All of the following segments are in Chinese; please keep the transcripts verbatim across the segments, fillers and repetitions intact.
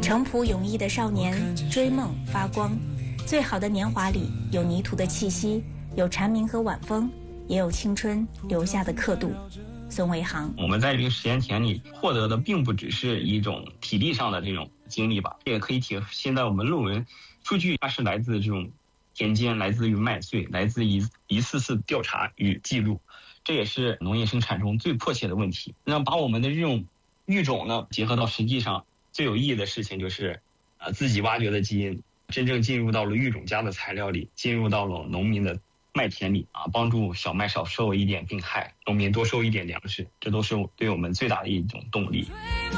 诚朴勇毅的少年，追梦发光。最好的年华里，有泥土的气息，有蝉鸣和晚风，也有青春留下的刻度。孙维航， 我们在这个实验田里获得的并不只是一种体力上的这种经历吧，也可以体现在我们论文数据，它是来自这种田间，来自于麦穗，来自于一次次调查与记录。这也是农业生产中最迫切的问题。那把我们的这种育种呢，结合到实际上最有意义的事情就是，呃，自己挖掘的基因真正进入到了育种家的材料里，进入到了农民的麦田里啊，帮助小麦少受一点病害，农民多收一点粮食，这都是对我们最大的一种动力。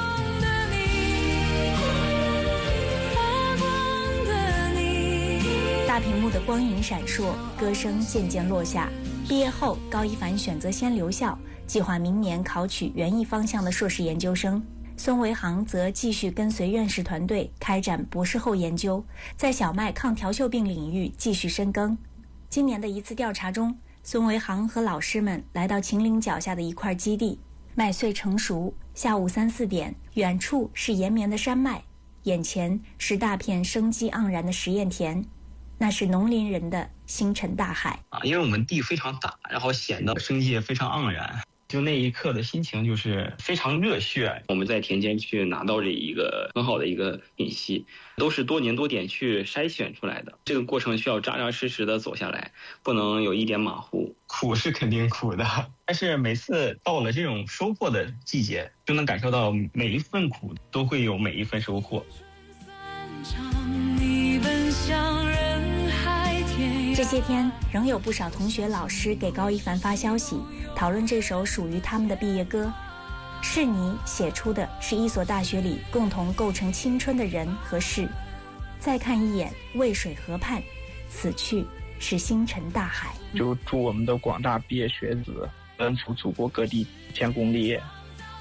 大屏幕的光影闪烁，歌声渐渐落下。毕业后，高一凡选择先留校，计划明年考取园艺方向的硕士研究生。孙维航则继续跟随院士团队开展博士后研究，在小麦抗调锈病领域继续深耕。今年的一次调查中，孙维航和老师们来到秦岭脚下的一块基地，麦穗成熟，下午三四点，远处是延绵的山脉，眼前是大片生机盎然的实验田，那是农林人的星辰大海啊！因为我们地非常大，然后显得生机也非常盎然，就那一刻的心情就是非常热血。我们在田间去拿到这一个很好的一个信息，都是多年多点去筛选出来的。这个过程需要扎扎实实的走下来，不能有一点马虎。苦是肯定苦的，但是每次到了这种收获的季节，就能感受到每一份苦都会有每一份收获。 这些天，仍有不少同学、老师给高一凡发消息，讨论这首属于他们的毕业歌。是你写出的，是一所大学里共同构成青春的人和事。再看一眼渭水河畔，此去是星辰大海。 就祝我们的广大毕业学子奔赴祖国各地，建功立业。